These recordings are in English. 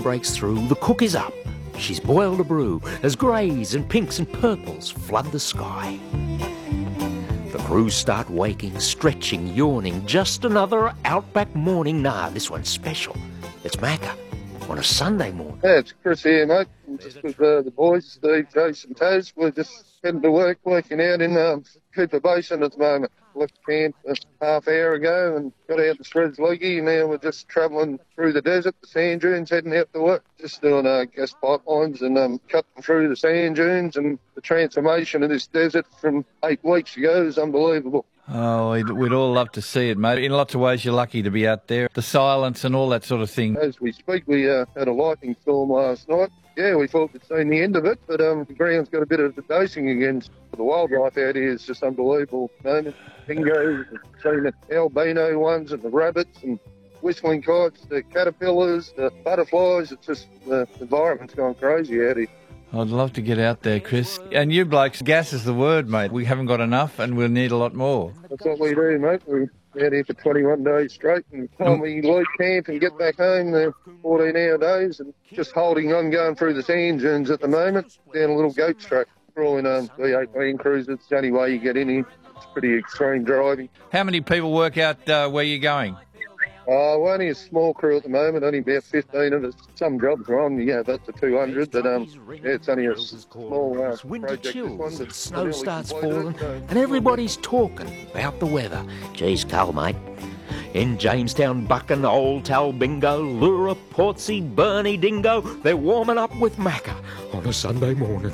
breaks through, the cook is up. She's boiled a brew as greys and pinks and purples flood the sky. The crew start waking, stretching, yawning. Just another outback morning. Nah, this one's special. It's Macca on a Sunday morning. Yeah, it's Chris here, mate. I'm just with the boys, Steve, Jason, Taz. We're just heading to work, working out in Cooper Basin at the moment. Left camp a half hour ago and got out to Shreds Leggy. Now we're just travelling through the desert, the sand dunes, heading out to work. Just doing gas pipelines and cutting through the sand dunes, and the transformation of this desert from 8 weeks ago is unbelievable. Oh, we'd all love to see it, mate. In lots of ways, you're lucky to be out there. The silence and all that sort of thing. As we speak, we had a lightning storm last night. Yeah, we thought we'd seen the end of it, but the ground's got a bit of dosing again. The wildlife out here is just unbelievable. Dingoes, seen the albino ones and the rabbits and whistling kites, the caterpillars, the butterflies. It's just, the environment's gone crazy out here. I'd love to get out there, Chris. And you blokes, gas is the word, mate. We haven't got enough and we'll need a lot more. That's what we do, mate. We're out here for 21 days straight, and by the time we leave camp and get back home, they're 14-hour days, and just holding on, going through the sand dunes at the moment, down a little goat track. We're all in V8 Land Cruisers. It's the only way you get in here. It's pretty extreme driving. How many people work out where you're going? We're only a small crew at the moment, only about 15 of us. Some jobs are on, up to 200, but it's only a small winter project. chills, and snow starts falling, and everybody's talking about the weather. Geez, Carl, mate. In Jamestown, Buchan, Old Talbingo, Lura, Portsea, Burnie, Dingo, they're warming up with Macca on a Sunday morning.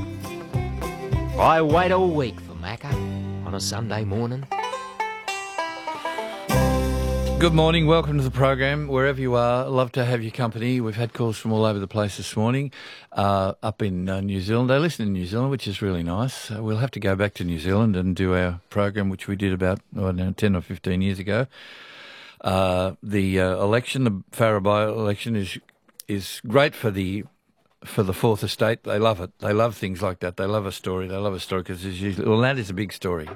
I wait all week for Macca on a Sunday morning. Good morning, welcome to the program, wherever you are. Love to have your company. We've had calls from all over the place this morning, up in New Zealand. They listen in New Zealand, which is really nice. We'll have to go back to New Zealand and do our program, which we did about 10 or 15 years ago. The election, the Farrer by-election, is great for the Fourth Estate. They love it. They love things like that. They love a story. They love a story because that is a big story.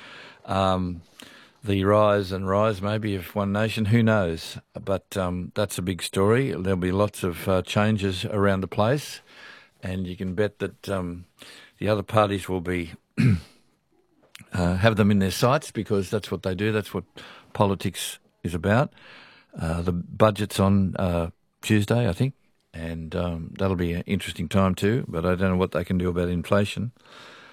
The rise maybe of One Nation, who knows? But that's a big story. There'll be lots of changes around the place, and you can bet that the other parties will be have them in their sights, because that's what they do. That's what politics is about. The budget's on Tuesday, I think, and that'll be an interesting time too. But I don't know what they can do about inflation.